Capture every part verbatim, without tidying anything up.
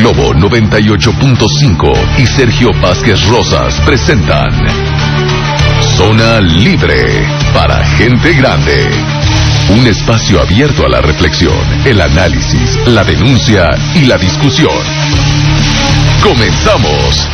Globo noventa y ocho punto cinco y Sergio Vázquez Rosas presentan Zona Libre para gente grande. Un espacio abierto a la reflexión, el análisis, la denuncia y la discusión. ¡Comenzamos!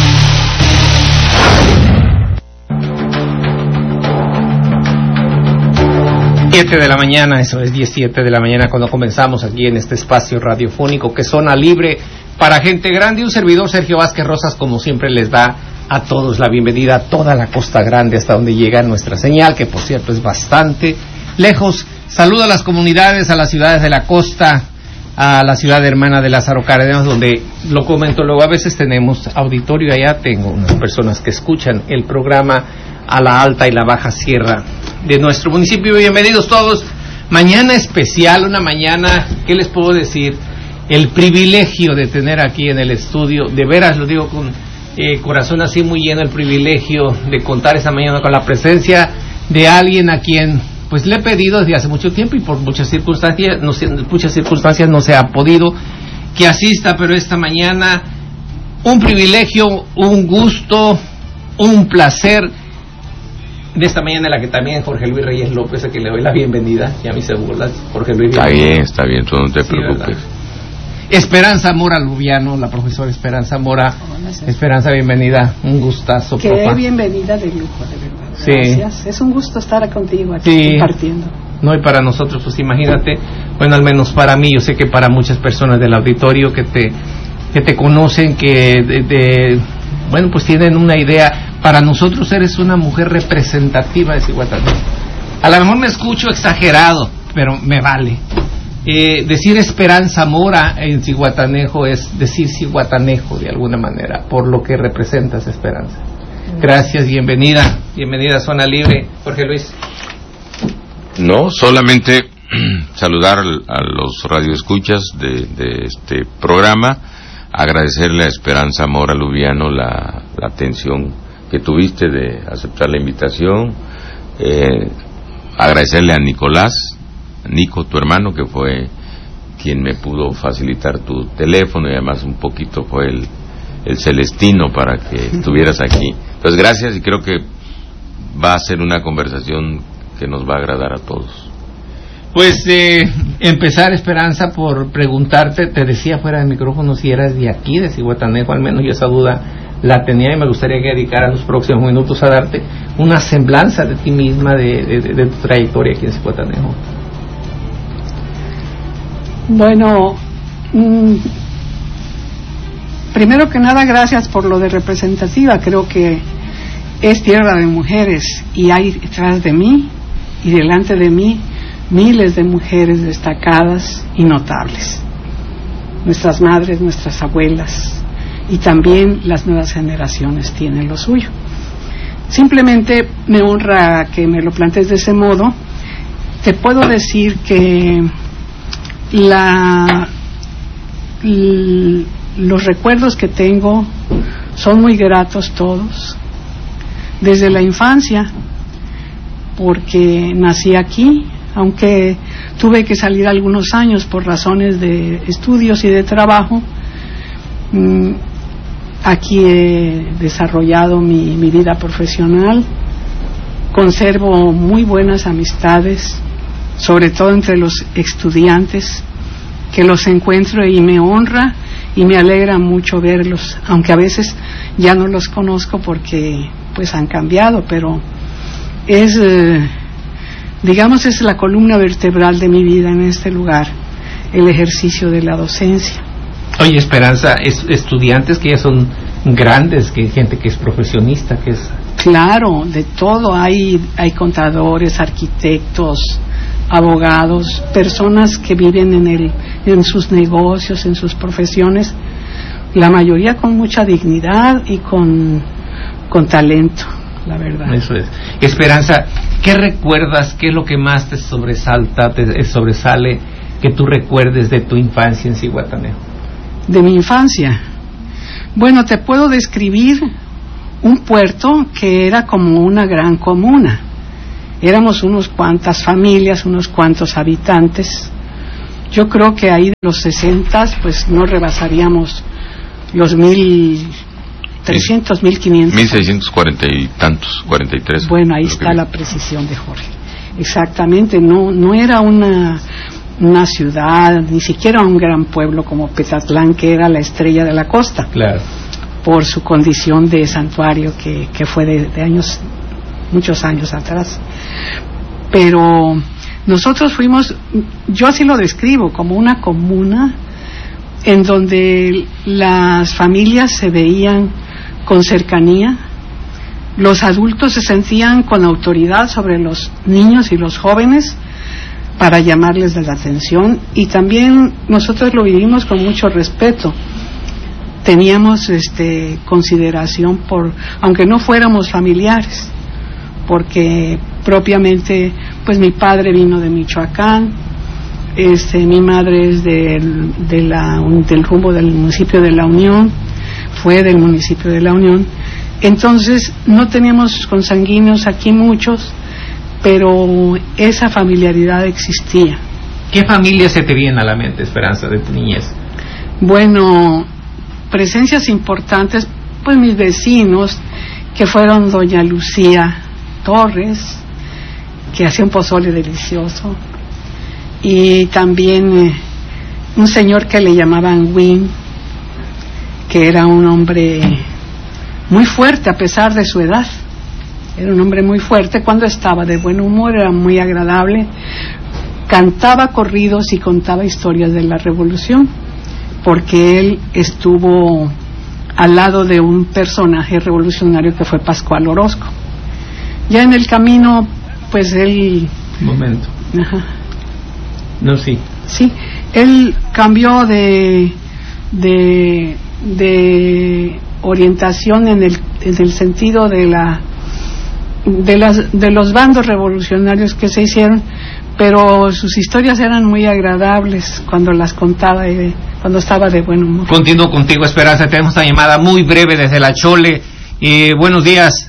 siete de la mañana, eso es diecisiete de la mañana cuando comenzamos aquí en este espacio radiofónico que es Zona Libre para gente grande. Un servidor, Sergio Vázquez Rosas, como siempre les da a todos la bienvenida a toda la Costa Grande hasta donde llega nuestra señal, que por cierto es bastante lejos. Saludo a las comunidades, a las ciudades de la costa, a la ciudad hermana de Lázaro Cárdenas, donde lo comento luego, a veces tenemos auditorio allá, tengo unas personas que escuchan el programa a la alta y la baja sierra de nuestro municipio. Bienvenidos todos. Mañana especial, una mañana, ¿qué les puedo decir? El privilegio de tener aquí en el estudio, de veras lo digo con eh, corazón así muy lleno, el privilegio de contar esta mañana con la presencia de alguien a quien pues le he pedido desde hace mucho tiempo y por muchas circunstancias, no, muchas circunstancias no se ha podido que asista, pero esta mañana un privilegio, un gusto, un placer de esta mañana, en la que también Jorge Luis Reyes López, a quien le doy la bienvenida, y a mí se burla, Jorge Luis. Está bien, está bien, tú no te sí, preocupes. ¿Verdad? Esperanza Mora Lubiano, la profesora Esperanza Mora. Esperanza, bienvenida, un gustazo. Qué profa. Bienvenida de lujo, de verdad. Gracias. Sí. Es un gusto estar contigo aquí sí. compartiendo. No, y para nosotros, pues imagínate, bueno, al menos para mí, yo sé que para muchas personas del auditorio que te que te conocen, que de, de bueno, pues tienen una idea. Para nosotros eres una mujer representativa de Zihuatanejo. A lo mejor me escucho exagerado, pero me vale. Eh, decir Esperanza Mora en Zihuatanejo es decir Zihuatanejo de alguna manera, por lo que representas, Esperanza. Gracias, bienvenida, bienvenida a Zona Libre. Jorge Luis. No, solamente saludar a los radioescuchas de, de este programa, agradecerle a Esperanza Mora Lubiano la, la atención que tuviste de aceptar la invitación, eh, agradecerle a Nicolás, Nico, tu hermano, que fue quien me pudo facilitar tu teléfono y además un poquito fue el, el celestino para que estuvieras aquí. Entonces gracias, y creo que va a ser una conversación que nos va a agradar a todos. Pues eh, empezar, Esperanza, por preguntarte, te decía fuera del micrófono si eras de aquí, de Zihuatanejo, al menos yo esa duda la tenía y me gustaría que dedicara los próximos minutos a darte una semblanza de ti misma, de, de, de, de tu trayectoria aquí en Zihuatanejo. Bueno, mmm, primero que nada, gracias por lo de representativa. Creo que es tierra de mujeres y hay detrás de mí y delante de mí miles de mujeres destacadas y notables. Nuestras madres, nuestras abuelas, y también las nuevas generaciones tienen lo suyo. Simplemente me honra que me lo plantees de ese modo. Te puedo decir que la, l, los recuerdos que tengo son muy gratos todos, desde la infancia, porque nací aquí, aunque tuve que salir algunos años por razones de estudios y de trabajo. mmm, Aquí he desarrollado mi, mi vida profesional, conservo muy buenas amistades, sobre todo entre los estudiantes, que los encuentro y me honra y me alegra mucho verlos, aunque a veces ya no los conozco porque pues han cambiado, pero es, eh, digamos, es la columna vertebral de mi vida en este lugar, el ejercicio de la docencia. Oye, Esperanza, es, estudiantes que ya son grandes, que gente que es profesionista, que es... Claro, de todo, hay, hay contadores, arquitectos, abogados, personas que viven en, el, en sus negocios, en sus profesiones, la mayoría con mucha dignidad y con, con talento, la verdad. Eso es. Esperanza, ¿qué recuerdas? ¿Qué es lo que más te sobresalta, te sobresale, que tú recuerdes de tu infancia en Zihuatanejo? De mi infancia. Bueno, te puedo describir un puerto que era como una gran comuna. Éramos unos cuantas familias, unos cuantos habitantes, yo creo que ahí de los sesentas, pues no rebasaríamos los mil trescientos, mil quinientos. mil seiscientos cuarenta y tantos, cuarenta y tres. Bueno, ahí está la precisión de Jorge. Exactamente, no, no era una, una ciudad, ni siquiera un gran pueblo como Petatlán, que era la estrella de la costa. Claro. Por su condición de santuario que, que fue de, de años, muchos años atrás. Pero nosotros fuimos, yo así lo describo, como una comuna en donde las familias se veían con cercanía, los adultos se sentían con autoridad sobre los niños y los jóvenes para llamarles la atención, y también nosotros lo vivimos con mucho respeto. Teníamos este consideración por, aunque no fuéramos familiares, porque propiamente pues mi padre vino de Michoacán, este mi madre es del, de la, del rumbo del municipio de La Unión, fue del municipio de La Unión, entonces no teníamos consanguíneos aquí muchos, pero esa familiaridad existía. ¿Qué familia se te viene a la mente, Esperanza, de tu niñez? Bueno, presencias importantes, pues mis vecinos, que fueron doña Lucía Torres, que hacía un pozole delicioso, y también eh, un señor que le llamaban Win, que era un hombre muy fuerte a pesar de su edad. Era un hombre muy fuerte cuando estaba de buen humor, era muy agradable, cantaba corridos y contaba historias de la revolución, porque él estuvo al lado de un personaje revolucionario que fue Pascual Orozco. Ya en el camino, pues él... Un momento. Ajá. No, sí. Sí, él cambió de, de, de orientación en el, en el sentido de la de las de los bandos revolucionarios que se hicieron, pero sus historias eran muy agradables cuando las contaba, eh, cuando estaba de buen humor. Continúo contigo, Esperanza. Tenemos una llamada muy breve desde La Chole. Eh, buenos días.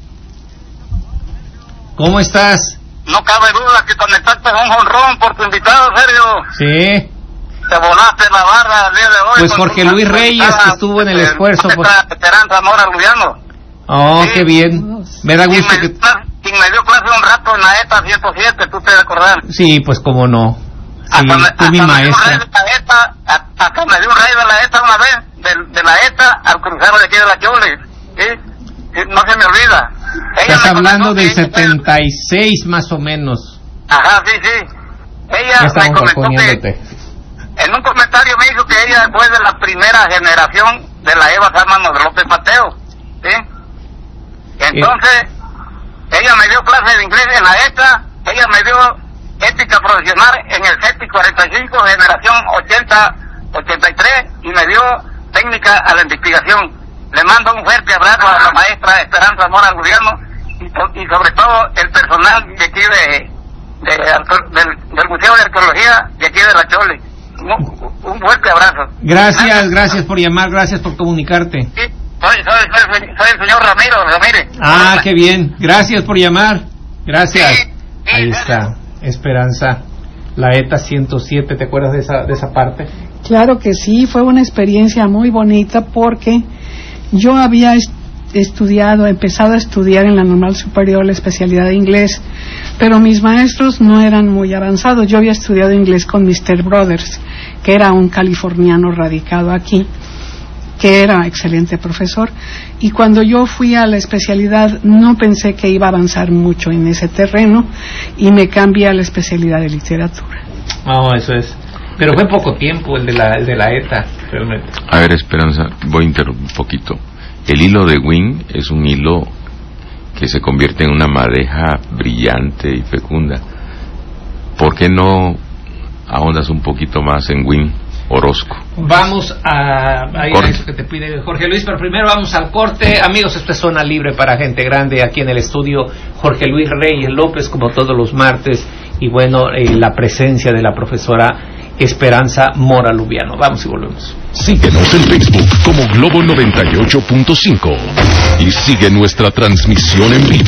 ¿Cómo estás? No cabe duda que conectaste un jonrón por tu invitado, Sergio. Sí. Te volaste la barra el día de hoy. Pues Jorge Luis Reyes, que estuvo en el esfuerzo. Pues... Esperanza Mora Lubiano. Oh, sí. Qué bien. Me da gusto que... Quien me dio clase un rato en la E T A ciento siete, tú te vas a acordar. Sí, pues cómo no. Sí, hasta me, fue mi maestra. Hasta me dio un rey de la E T A una vez, de, de la E T A al cruzar de aquí de La Chole. ¿Sí? No se me olvida. Ella Estás me hablando del que setenta y seis más o menos. Ajá, sí, sí. Ella me comentó que en un comentario me dijo que ella fue de la primera generación de la Eva Salmano de López Mateo. ¿Sí? Entonces, eh. ella me dio clase de inglés en la E T A, ella me dio ética profesional en el C E T I cuarenta y cinco, generación ochenta, ochenta y tres, y me dio técnica a la investigación. Le mando un fuerte abrazo a la maestra Esperanza Mora Lubiano y, y sobre todo el personal de aquí de, de, de del, del Museo de Arqueología de aquí de La Chole. Un, un fuerte abrazo. Gracias, gracias por llamar, gracias por comunicarte. Sí, soy, soy, soy, soy el señor Ramiro Ramírez. Ah, qué bien, gracias por llamar. Gracias. Sí, sí, ahí sí. está, Esperanza, la E T A ciento siete, ¿te acuerdas de esa, de esa parte? Claro que sí, fue una experiencia muy bonita porque yo había est- estudiado, empezado a estudiar en la Normal Superior la especialidad de inglés, pero mis maestros no eran muy avanzados. Yo había estudiado inglés con mister Brothers, que era un californiano radicado aquí, que era excelente profesor, y cuando yo fui a la especialidad no pensé que iba a avanzar mucho en ese terreno y me cambié a la especialidad de literatura. No, oh, eso es. Pero fue poco tiempo el de la, el de la E T A, realmente. A ver, Esperanza, voy a interrumpir un poquito. El hilo de Wing es un hilo que se convierte en una madeja brillante y fecunda. ¿Por qué no ahondas un poquito más en Wing Orozco? Vamos a, a ir a eso que te pide Jorge Luis, pero primero vamos al corte. Amigos, esto es Zona Libre para Gente Grande. Aquí en el estudio Jorge Luis Reyes López, como todos los martes, y bueno, eh, la presencia de la profesora Esperanza Mora Lubiano. Vamos y volvemos. Síguenos en Facebook como Globo noventa y ocho punto cinco y sigue nuestra transmisión en vivo.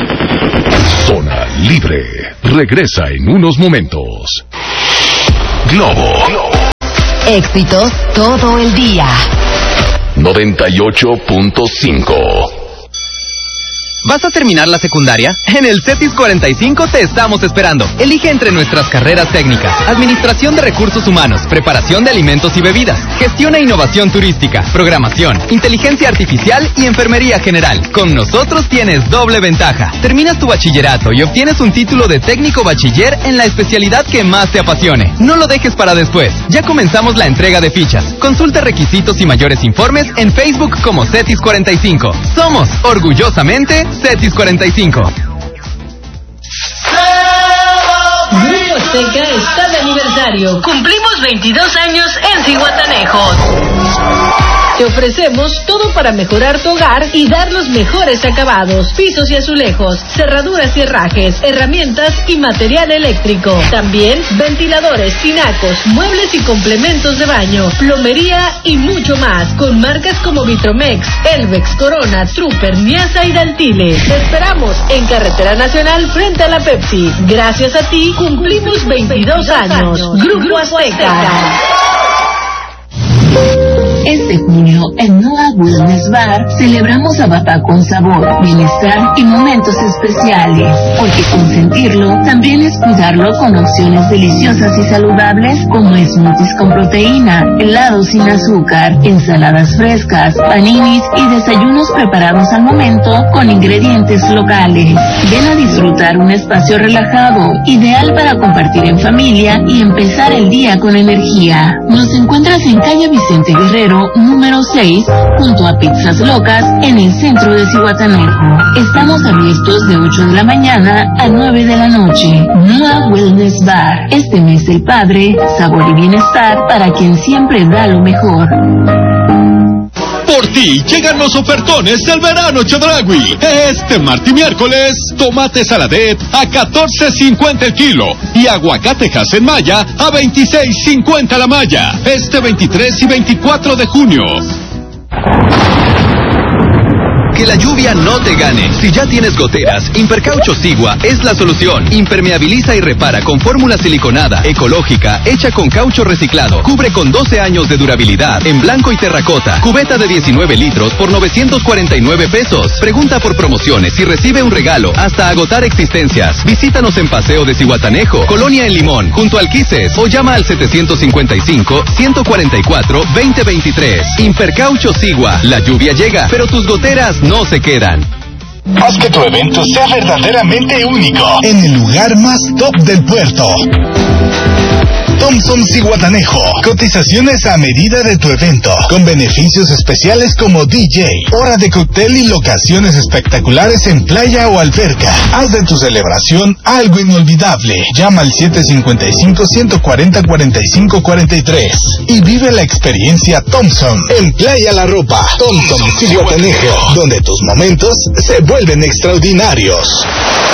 Zona Libre regresa en unos momentos. Globo. Éxitos todo el día. noventa y ocho punto cinco. ¿Vas a terminar la secundaria? En el CETIS cuarenta y cinco te estamos esperando. Elige entre nuestras carreras técnicas: Administración de Recursos Humanos, Preparación de Alimentos y Bebidas, Gestión e Innovación Turística, Programación, Inteligencia Artificial y Enfermería General. Con nosotros tienes doble ventaja. Terminas tu bachillerato y obtienes un título de técnico bachiller en la especialidad que más te apasione. No lo dejes para después. Ya comenzamos la entrega de fichas. Consulta requisitos y mayores informes en Facebook como CETIS cuarenta y cinco. Somos, orgullosamente, CETIS cuarenta y cinco. Grupo Azteca está de aniversario. Cumplimos veintidós años en Zihuatanejo. Te ofrecemos todo para mejorar tu hogar y dar los mejores acabados: pisos y azulejos, cerraduras y herrajes, herramientas y material eléctrico. También ventiladores, tinacos, muebles y complementos de baño, plomería y mucho más, con marcas como Vitromex, Elvex, Corona, Trooper, Miasa y Daltile. Te esperamos en Carretera Nacional frente a la Pepsi. Gracias a ti cumplimos veintidós años. Grupo Azteca. Este junio, en Noa Wellness Bar, celebramos a papá con sabor, bienestar y momentos especiales. Porque consentirlo también es cuidarlo con opciones deliciosas y saludables como smoothies con proteína, helados sin azúcar, ensaladas frescas, paninis y desayunos preparados al momento con ingredientes locales. Ven a disfrutar un espacio relajado, ideal para compartir en familia y empezar el día con energía. Nos encuentras en calle Vicente Guerrero, número seis, junto a Pizzas Locas, en el centro de Zihuatanejo. Estamos abiertos de ocho de la mañana a nueve de la noche. Noa Wellness Bar. Este mes del padre, sabor y bienestar para quien siempre da lo mejor. Por ti llegan los ofertones del verano Chedraui. Este martes y miércoles, tomate saladet a catorce cincuenta el kilo y aguacate en malla a veintiséis cincuenta la malla. Este veintitrés y veinticuatro de junio. Que la lluvia no te gane. Si ya tienes goteras, Impercaucho Sigua es la solución. Impermeabiliza y repara con fórmula siliconada, ecológica, hecha con caucho reciclado. Cubre con doce años de durabilidad, en blanco y terracota. Cubeta de diecinueve litros por novecientos cuarenta y nueve pesos. Pregunta por promociones y recibe un regalo hasta agotar existencias. Visítanos en Paseo de Zihuatanejo, Colonia en Limón, junto al Quises, o llama al setecientos cincuenta y cinco, ciento cuarenta y cuatro, veinte veintitrés. Impercaucho Sigua. La lluvia llega, pero tus goteras no se quedan. Haz que tu evento sea verdaderamente único en el lugar más top del puerto. Thompson Zihuatanejo. Cotizaciones a medida de tu evento, con beneficios especiales como D J, hora de cóctel y locaciones espectaculares en playa o alberca. Haz de tu celebración algo inolvidable. Llama al siete cinco cinco, uno cuatro cero, cuatro cinco cuatro tres y vive la experiencia Thompson en Playa La Ropa. Thompson Zihuatanejo, donde tus momentos se vuelven extraordinarios.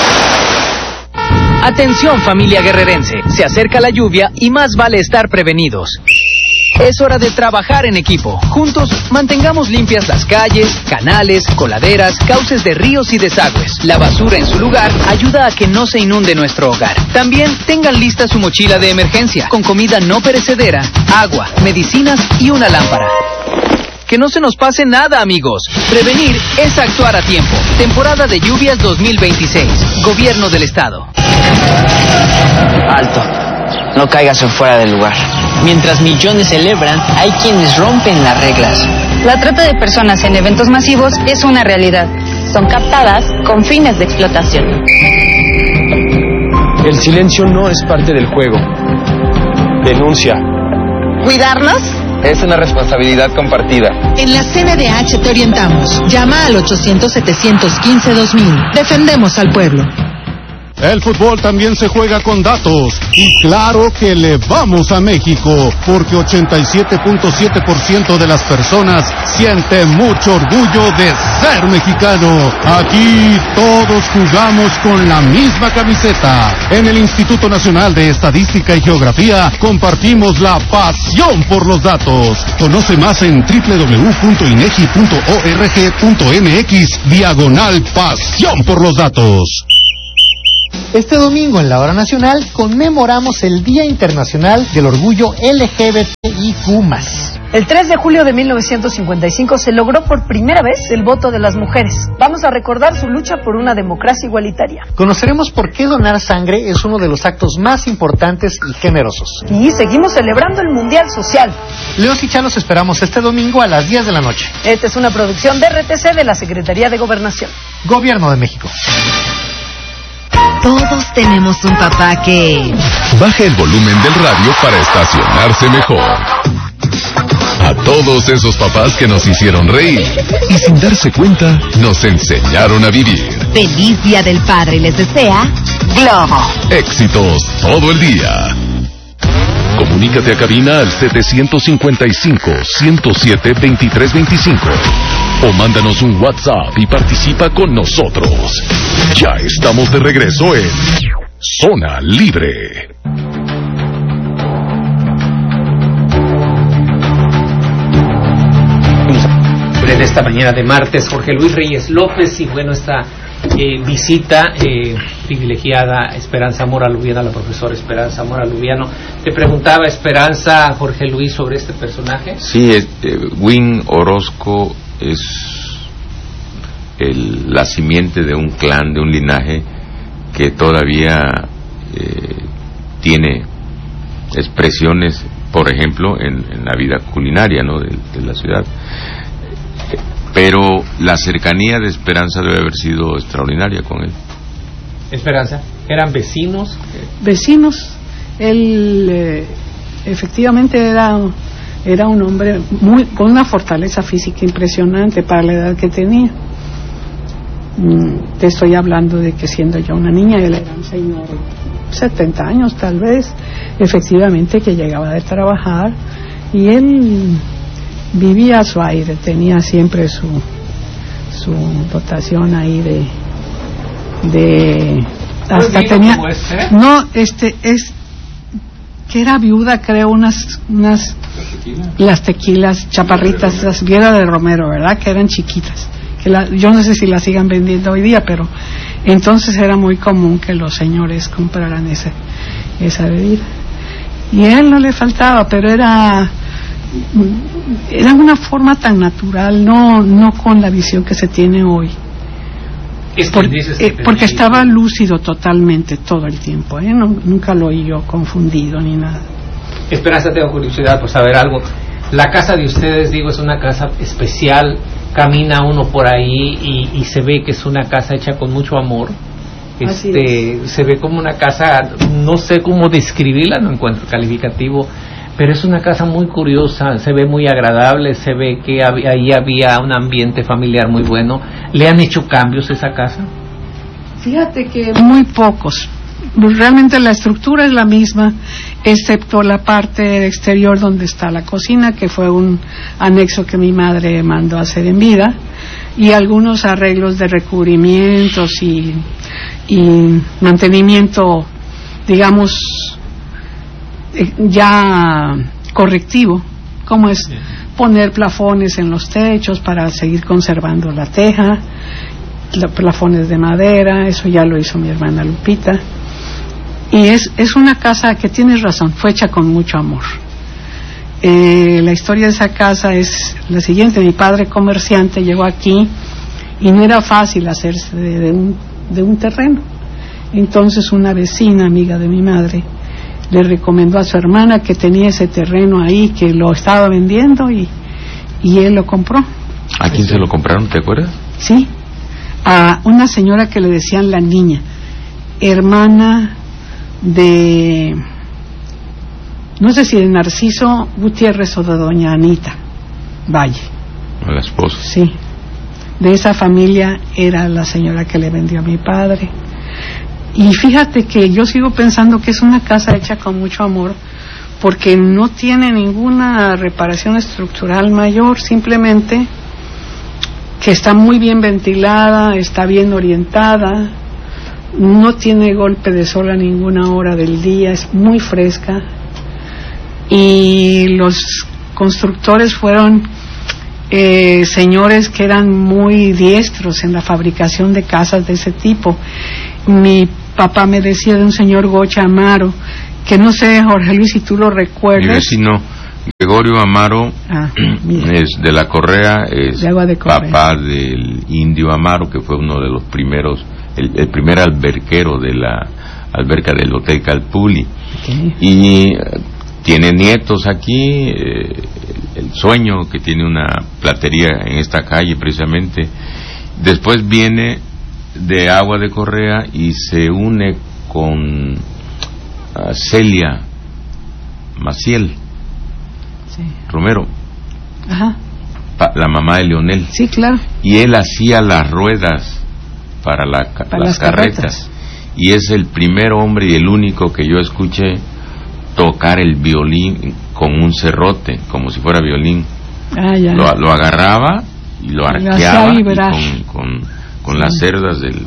Atención, familia guerrerense, se acerca la lluvia y más vale estar prevenidos. Es hora de trabajar en equipo. Juntos, mantengamos limpias las calles, canales, coladeras, cauces de ríos y desagües. La basura en su lugar ayuda a que no se inunde nuestro hogar. También tengan lista su mochila de emergencia, con comida no perecedera, agua, medicinas y una lámpara. Que no se nos pase nada, amigos. Prevenir es actuar a tiempo. Temporada de lluvias dos mil veintiséis. Gobierno del Estado. Alto. No caigas en fuera del lugar. Mientras millones celebran, hay quienes rompen las reglas. La trata de personas en eventos masivos es una realidad. Son captadas con fines de explotación. El silencio no es parte del juego. Denuncia. ¿Cuidarnos? Es una responsabilidad compartida. En la C N D H te orientamos. Llama al ochocientos, setecientos quince, dos mil. Defendemos al pueblo. El fútbol también se juega con datos. Y claro que le vamos a México, porque ochenta y siete punto siete por ciento de las personas siente mucho orgullo de ser mexicano. Aquí todos jugamos con la misma camiseta. En el Instituto Nacional de Estadística y Geografía compartimos la pasión por los datos. Conoce más en doble u doble u doble u punto inegi punto org punto m x diagonal pasión por los datos. Este domingo en la Hora Nacional conmemoramos el Día Internacional del Orgullo L G B T I Q más. El tres de julio de mil novecientos cincuenta y cinco se logró por primera vez el voto de las mujeres. Vamos a recordar su lucha por una democracia igualitaria. Conoceremos por qué donar sangre es uno de los actos más importantes y generosos. Y seguimos celebrando el Mundial Social. Leos y Chá los esperamos este domingo a las diez de la noche. Esta es una producción de R T C de la Secretaría de Gobernación. Gobierno de México. Todos tenemos un papá que... Baja el volumen del radio para estacionarse mejor. A todos esos papás que nos hicieron reír y sin darse cuenta nos enseñaron a vivir. Feliz Día del Padre les desea Globo. Éxitos todo el día. Comunícate a cabina al setecientos cincuenta y cinco, ciento siete, veintitrés veinticinco o mándanos un WhatsApp y participa con nosotros. Ya estamos de regreso en Zona Libre. De esta mañana de martes, Jorge Luis Reyes López, y bueno, esta eh, visita eh, privilegiada, Esperanza Mora Lubiano, la profesora Esperanza Mora Lubiano. Te preguntaba, Esperanza, Jorge Luis, sobre este personaje. Sí, eh, Win Orozco es el, la simiente de un clan, de un linaje que todavía eh, tiene expresiones, por ejemplo, en, en la vida culinaria, ¿no?, de, de la ciudad. Pero la cercanía de Esperanza debe haber sido extraordinaria con él. Esperanza, ¿eran vecinos? Vecinos. Él eh, efectivamente era, era un hombre muy con una fortaleza física impresionante para la edad que tenía. Mm, te estoy hablando de que siendo yo una niña, él era un señor, setenta años tal vez, efectivamente, que llegaba de trabajar, y él vivía a su aire, tenía siempre su su dotación ahí de de hasta tenía es, ¿eh? no este es que era viuda, creo, unas unas ¿Tequila? Las tequilas chaparritas, las Viera de Romero, ¿verdad?, que eran chiquitas, que la, yo no sé si las sigan vendiendo hoy día, pero entonces era muy común que los señores compraran esa esa bebida, y a él no le faltaba, pero era era una forma tan natural, no no con la visión que se tiene hoy. Por, eh, porque estaba lúcido totalmente todo el tiempo, ¿eh? No, nunca lo oí yo confundido ni nada. Esperanza, tengo curiosidad por saber algo. La casa de ustedes, digo, es una casa especial. Camina uno por ahí y, y se ve que es una casa hecha con mucho amor. Este, se ve como una casa, no sé cómo describirla, no encuentro calificativo, pero es una casa muy curiosa, se ve muy agradable, se ve que hab- ahí había un ambiente familiar muy bueno. ¿Le han hecho cambios a esa casa? Fíjate que muy pocos. Realmente la estructura es la misma, excepto la parte exterior donde está la cocina, que fue un anexo que mi madre mandó a hacer en vida, y algunos arreglos de recubrimientos y, y mantenimiento, digamos, ya correctivo, como es poner plafones en los techos para seguir conservando la teja, plafones de madera, eso ya lo hizo mi hermana Lupita, y es, es una casa que, tienes razón, fue hecha con mucho amor. Eh, la historia de esa casa es la siguiente: mi padre, comerciante, llegó aquí y no era fácil hacerse de, de, un, de un terreno. Entonces una vecina amiga de mi madre le recomendó a su hermana que tenía ese terreno ahí, que lo estaba vendiendo, y, y él lo compró. ¿A quién se lo compraron, te acuerdas? Sí, a una señora que le decían la niña, hermana de, no sé si de Narciso Gutiérrez o de doña Anita Valle. A la esposa. Sí, de esa familia era la señora que le vendió a mi padre. Y fíjate que yo sigo pensando que es una casa hecha con mucho amor, porque no tiene ninguna reparación estructural mayor, simplemente que está muy bien ventilada, está bien orientada, no tiene golpe de sol a ninguna hora del día, es muy fresca, y los constructores fueron eh, señores que eran muy diestros en la fabricación de casas de ese tipo. Mi papá me decía de un señor Gocha Amaro, que no sé, Jorge Luis, si tú lo recuerdas. Mi vecino Gregorio Amaro, ah, es de la Correa, es de de Correa. Papá del Indio Amaro, que fue uno de los primeros, el, el primer alberquero de la alberca del Hotel Calpulli. Okay. Y tiene nietos aquí, eh, el Sueño, que tiene una platería en esta calle precisamente. Después viene de Agua de Correa y se une con uh, Celia Maciel, sí. Romero, ajá. Pa, la mamá de Leonel. Sí, claro. Y él hacía las ruedas para, la, para las, las carretas. carretas. Y es el primer hombre y el único que yo escuché tocar el violín con un serrote, como si fuera violín. Ah, ya. Lo, lo agarraba y lo arqueaba y con, con, con sí. las cerdas del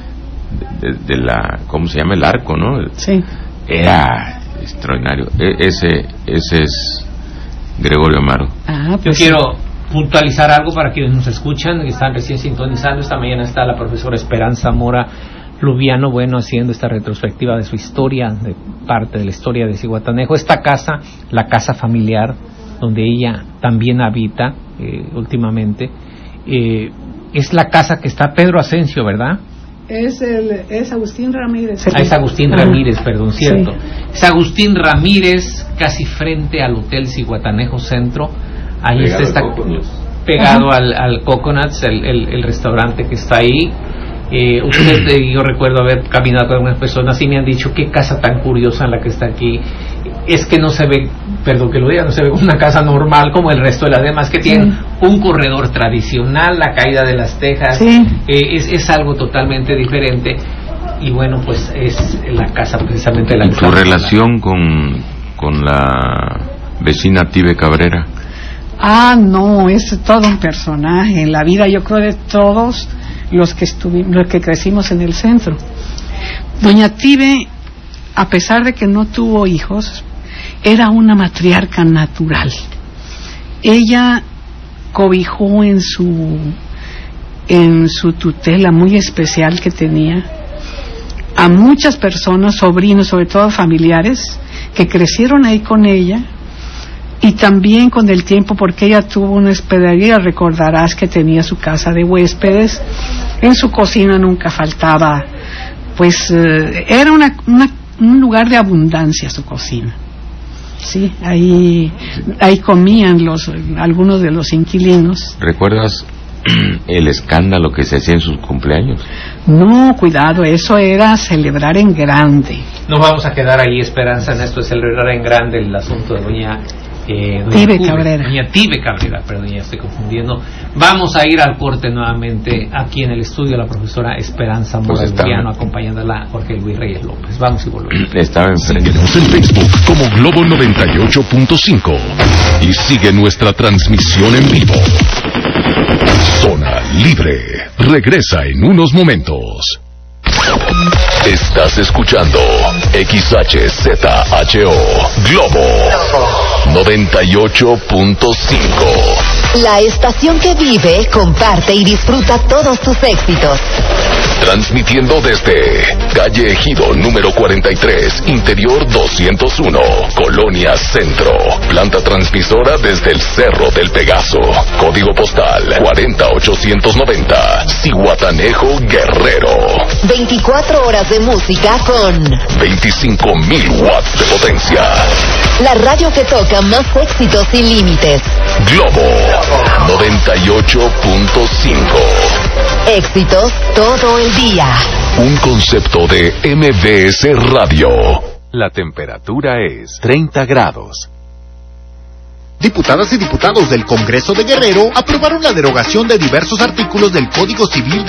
de, de, de la, ¿cómo se llama? El arco, ¿no? Sí. Era extraordinario. E, ese ese es Gregorio Amaro. Ah, pues yo quiero puntualizar algo para quienes nos escuchan, que están recién sintonizando. Esta mañana está la profesora Esperanza Mora Lubiano, bueno, haciendo esta retrospectiva de su historia, de parte de la historia de Zihuatanejo. Esta casa, la casa familiar, donde ella también habita eh, últimamente, eh, es la casa que está Pedro Asensio, ¿verdad? Es, el, es Agustín Ramírez. Ah, es Agustín ah, Ramírez, perdón, cierto. Sí. Es Agustín Ramírez, casi frente al Hotel Zihuatanejo Centro. Ahí pegado está, está pegado al, al Coconuts, el, el, el restaurante que está ahí. Eh, usted, eh, yo recuerdo haber caminado con algunas personas y me han dicho qué casa tan curiosa en la que está aquí. Es que no se ve, perdón que lo diga, no se ve una casa normal como el resto de las demás, que tienen sí. un corredor tradicional, la caída de las tejas, sí. eh, es, es algo totalmente diferente. Y bueno, pues es la casa precisamente de la. ¿Y tu relación con, con la vecina Tibe Cabrera? Ah, no, es todo un personaje en la vida, yo creo, de todos los que estuvimos, los que crecimos en el centro. Doña Tibe, a pesar de que no tuvo hijos, era una matriarca natural. Ella cobijó en su en su tutela muy especial que tenía a muchas personas, sobrinos, sobre todo familiares, que crecieron ahí con ella. Y también con el tiempo, porque ella tuvo una hospedería, recordarás que tenía su casa de huéspedes, en su cocina nunca faltaba, pues eh, era una, una, un lugar de abundancia su cocina. Sí, ahí, ahí comían los algunos de los inquilinos. ¿Recuerdas el escándalo que se hacía en sus cumpleaños? No, cuidado, eso era celebrar en grande. No vamos a quedar ahí, Esperanza, en esto de celebrar en grande el asunto de doña Eh, doña Tibe Cubre, Cabrera. Doña Tibe Cabrera, perdón, ya estoy confundiendo. Vamos a ir al corte nuevamente aquí en el estudio, la profesora Esperanza Mora pues Lubiano, acompañándola Jorge Luis Reyes López. Vamos y volvemos. Estaba enfrente. Síguenos en Facebook como Globo noventa y ocho punto cinco y sigue nuestra transmisión en vivo. Zona Libre regresa en unos momentos. Estás escuchando X H Z H O Globo noventa y ocho punto cinco. La estación que vive, comparte y disfruta todos tus éxitos. Transmitiendo desde calle Ejido número cuarenta y tres, interior doscientos uno, Colonia Centro. Planta transmisora desde el Cerro del Pegaso. Código postal cuarenta ochocientos noventa, Zihuatanejo, Guerrero. veinticuatro horas de música con veinticinco mil watts de potencia. La radio que toca más éxitos sin límites. Globo noventa y ocho punto cinco. Éxitos todo el día. Un concepto de M B S Radio. La temperatura es treinta grados. Diputadas y diputados del Congreso de Guerrero aprobaron la derogación de diversos artículos del Código Civil